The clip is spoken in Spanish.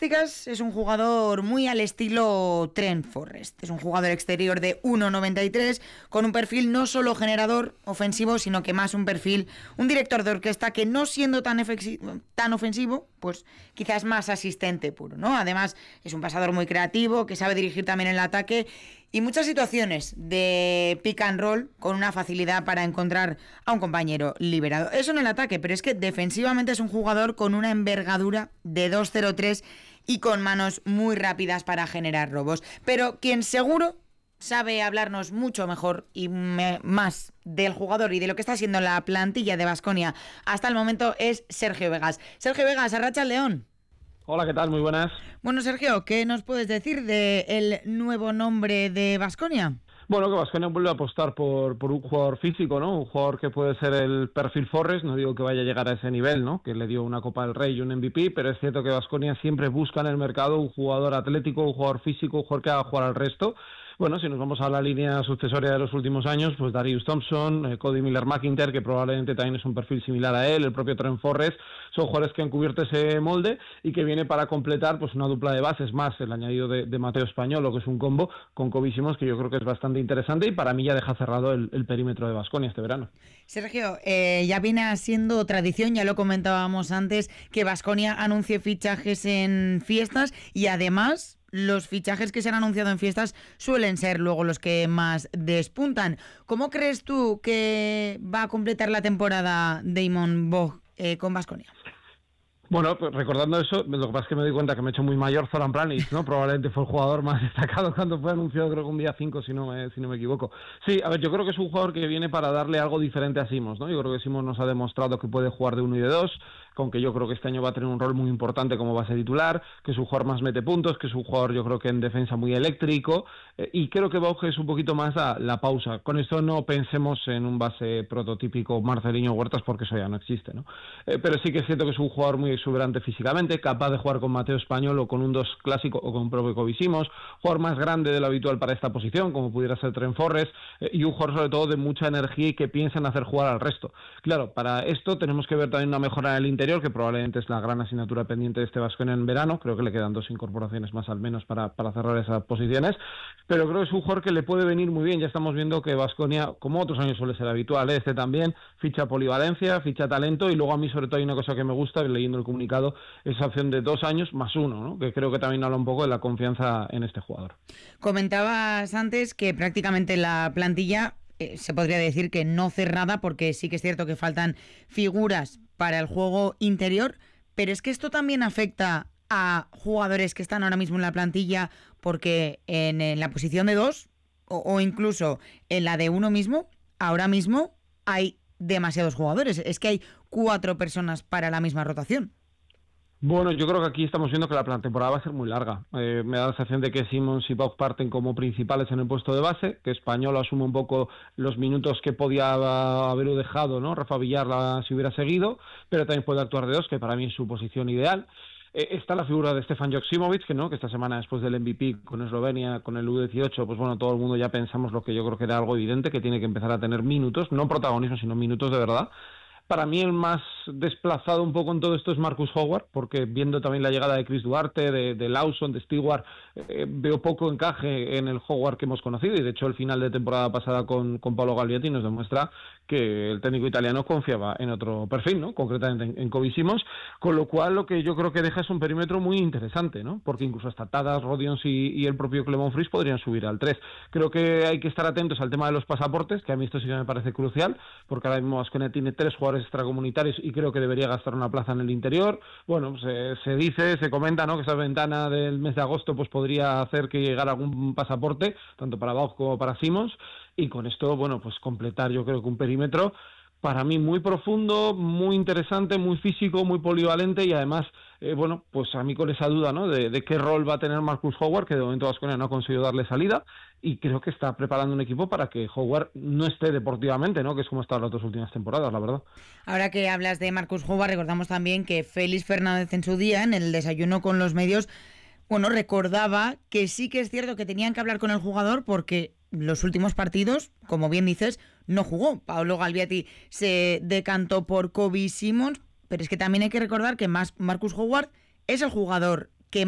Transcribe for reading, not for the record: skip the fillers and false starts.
características es un jugador muy al estilo Trent Forrest. Es un jugador exterior de 1,93 con un perfil no solo generador ofensivo, sino que más un perfil, un director de orquesta que no siendo tan ofensivo, pues quizás más asistente puro, ¿no? Además es un pasador muy creativo, que sabe dirigir también el ataque y muchas situaciones de pick and roll con una facilidad para encontrar a un compañero liberado. Eso en el ataque, pero es que defensivamente es un jugador con una envergadura de 2,03 y con manos muy rápidas para generar robos. Pero quien seguro sabe hablarnos mucho mejor y más del jugador y de lo que está haciendo la plantilla de Baskonia hasta el momento es Sergio Vegas. Sergio Vegas, arracha el León. Hola, ¿qué tal? Muy buenas. Bueno, Sergio, ¿qué nos puedes decir del nuevo nombre de Baskonia? Bueno, que Baskonia vuelve a apostar por un jugador físico, ¿no? Un jugador que puede ser el perfil Forrest, no digo que vaya a llegar a ese nivel, ¿no? Que le dio una Copa del Rey y un MVP, pero es cierto que Baskonia siempre busca en el mercado un jugador atlético, un jugador físico, un jugador que haga jugar al resto. Bueno, si nos vamos a la línea sucesoria de los últimos años, pues Darius Thompson, Cody Miller-McIntyre, que probablemente también es un perfil similar a él, el propio Trent Forrest, son jugadores que han cubierto ese molde y que viene para completar pues una dupla de bases más, el añadido de Mateo Español, que es un combo con Kobe Simons, que yo creo que es bastante interesante y para mí ya deja cerrado el perímetro de Baskonia este verano. Sergio, ya viene siendo tradición, ya lo comentábamos antes, que Baskonia anuncie fichajes en fiestas y además los fichajes que se han anunciado en fiestas suelen ser luego los que más despuntan. ¿Cómo crees tú que va a completar la temporada Damon Bog con Baskonia? Bueno, pues recordando eso, lo que pasa es que me doy cuenta que me he hecho muy mayor Zoran Planic, ¿no? Probablemente fue el jugador más destacado cuando fue anunciado, creo que un día 5, si no me equivoco. Sí, a ver, yo creo que es un jugador que viene para darle algo diferente a Simons, ¿no? Yo creo que Simons nos ha demostrado que puede jugar de 1 y de 2, aunque yo creo que este año va a tener un rol muy importante como base titular, que es un jugador más mete puntos, que es un jugador yo creo que en defensa muy eléctrico, y creo que Bauge es un poquito más la pausa. Con esto no pensemos en un base prototípico Marcelinho Huertas, porque eso ya no existe, ¿no? Pero sí que es cierto que es un jugador muy exuberante físicamente, capaz de jugar con Mateo Español o con un 2 clásico o con propio Kobe Simons, jugador más grande de lo habitual para esta posición, como pudiera ser Trent Forrest, y un jugador sobre todo de mucha energía y que piensa en hacer jugar al resto. Claro, para esto tenemos que ver también una mejora en el interior, que probablemente es la gran asignatura pendiente de este Baskonia en verano. Creo que le quedan 2 incorporaciones más al menos para cerrar esas posiciones, pero creo que es un jugador que le puede venir muy bien. Ya estamos viendo que Baskonia, como otros años suele ser habitual, este también ficha polivalencia, ficha talento, y luego a mí sobre todo hay una cosa que me gusta, leyendo el comunicado, esa opción de 2 años más 1, ¿no? Que creo que también habla un poco de la confianza en este jugador. Comentabas antes que prácticamente la plantilla se podría decir que no cerrada, porque sí que es cierto que faltan figuras para el juego interior, pero es que esto también afecta a jugadores que están ahora mismo en la plantilla, porque en la posición de 2 o incluso en la de 1 mismo, ahora mismo hay demasiados jugadores. Es que hay 4 personas para la misma rotación. Bueno, yo creo que aquí estamos viendo que la temporada va a ser muy larga. Me da la sensación de que Simons y Bog parten como principales en el puesto de base, que Español asume un poco los minutos que podía haber dejado, ¿no? Rafa Villar si hubiera seguido, pero también puede actuar de 2, que para mí es su posición ideal. Está la figura de Stefan Joksimovic, que esta semana después del MVP con Eslovenia, con el U18, pues bueno, todo el mundo ya pensamos lo que yo creo que era algo evidente, que tiene que empezar a tener minutos, no protagonismo, sino minutos de verdad. Para mí el más desplazado un poco en todo esto es Marcus Howard, porque viendo también la llegada de Chris Duarte, de Lawson, de Stewart, veo poco encaje en el Howard que hemos conocido, y de hecho el final de temporada pasada con Paolo Galvietti nos demuestra que el técnico italiano confiaba en otro perfil, ¿no? Concretamente en Kobe Simons, con lo cual lo que yo creo que deja es un perímetro muy interesante, ¿no? Porque incluso hasta Tadas, Rodions y el propio Clement Fries podrían subir al 3. Creo que hay que estar atentos al tema de los pasaportes, que a mí esto sí que me parece crucial, porque ahora mismo Baskonia tiene 3 jugadores extracomunitarios y creo que debería gastar una plaza en el interior. Bueno, se comenta, ¿no?, que esa ventana del mes de agosto pues podría hacer que llegara algún pasaporte, tanto para Bauch como para Simons, y con esto, bueno, pues completar yo creo que un perímetro para mí muy profundo, muy interesante, muy físico, muy polivalente, y además, bueno, pues a mí con esa duda, ¿no?, de qué rol va a tener Marcus Howard, que de momento Baskonia no ha conseguido darle salida, y creo que está preparando un equipo para que Howard no esté deportivamente, ¿no?, que es como ha estado las 2 últimas temporadas, la verdad. Ahora que hablas de Marcus Howard, recordamos también que Félix Fernández en su día, en el desayuno con los medios, bueno, recordaba que sí que es cierto que tenían que hablar con el jugador porque los últimos partidos, como bien dices, no jugó. Paolo Galvietti se decantó por Kobe Simons, pero es que también hay que recordar que Marcus Howard es el jugador